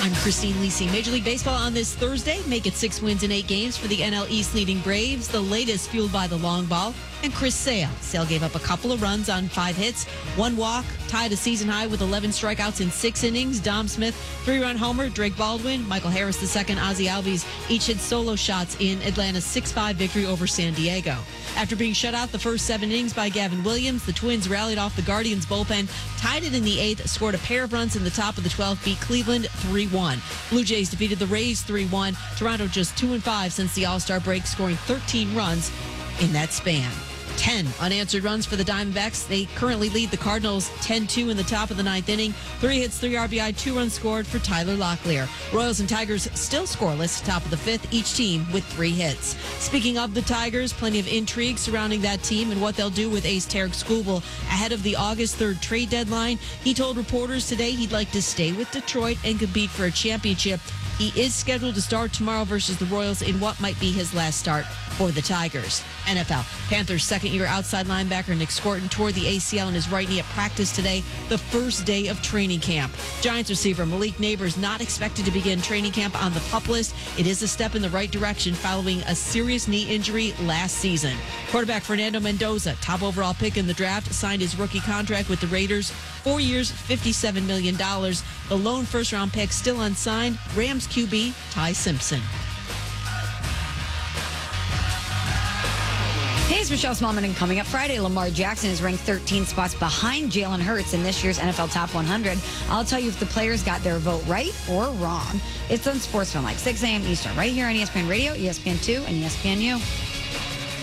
I'm Christine Lisi. Major League Baseball on this Thursday. Make it 6 wins in 8 games for the NL East leading Braves. The latest fueled by the long ball and Chris Sale. Sale gave up a couple of runs on 5 hits, 1 walk, tied a season high with 11 strikeouts in 6 innings. Dom Smith, 3-run homer. Drake Baldwin, Michael Harris II, Ozzie Albies each hit solo shots in Atlanta's 6-5 victory over San Diego. After being shut out the first 7 innings by Gavin Williams, the Twins rallied off the Guardians' bullpen, tied it in the 8th, scored a pair of runs in the top of the 12th, beat Cleveland 3-1. Blue Jays defeated the Rays 3-1. Toronto just 2-5 since the All-Star break, scoring 13 runs in that span. 10 unanswered runs for the Diamondbacks. They currently lead the Cardinals 10-2 in the top of the 9th inning. 3 hits, 3 RBI, 2 runs scored for Tyler Locklear. Royals and Tigers still scoreless, top of the 5th, each team with 3 hits. Speaking of the Tigers, plenty of intrigue surrounding that team and what they'll do with ace Tarek Skubal ahead of the August 3rd trade deadline. He told reporters today he'd like to stay with Detroit and compete for a championship. He is scheduled to start tomorrow versus the Royals in what might be his last start for the Tigers. NFL. Panthers second-year outside linebacker Nick Scorton tore the ACL in his right knee at practice today, the first day of training camp. Giants receiver Malik Neighbors not expected to begin training camp on the PUP list. It is a step in the right direction following a serious knee injury last season. Quarterback Fernando Mendoza, top overall pick in the draft, signed his rookie contract with the Raiders. 4 years, $57 million. The lone first-round pick still unsigned, Rams QB Ty Simpson. Hey, it's Michelle Smallman, and coming up Friday, Lamar Jackson is ranked 13 spots behind Jalen Hurts in this year's NFL Top 100. I'll tell you if the players got their vote right or wrong. It's on Sports Film, like 6 a.m. Eastern, right here on ESPN Radio, ESPN2, and ESPNU.